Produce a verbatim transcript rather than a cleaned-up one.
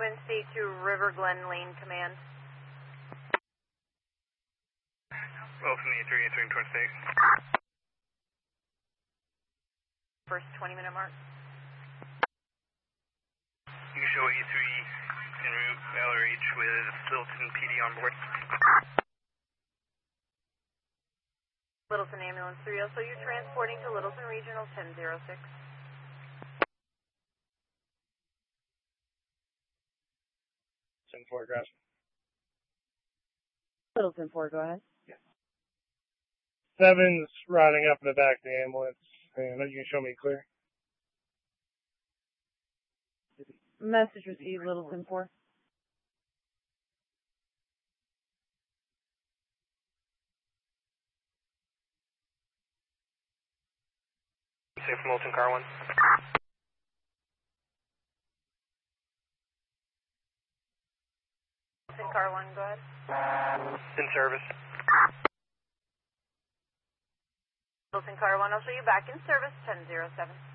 Twin State to River Glen Lane Command. Wilson E three, E three, Twin State. First twenty minute mark. You can show E three en route L R H with Littleton P D on board. Littleton Ambulance three oh, so you're transporting to Littleton Regional ten oh six. ten four, grass. Littleton four, go ahead. Yes. Seven's riding up in the back of the ambulance, and you can show me clear. Message received, Littleton four. Say from Littleton Car one. Littleton Car one, go ahead. In service. Littleton Car one, I'll show you back in service ten oh seven.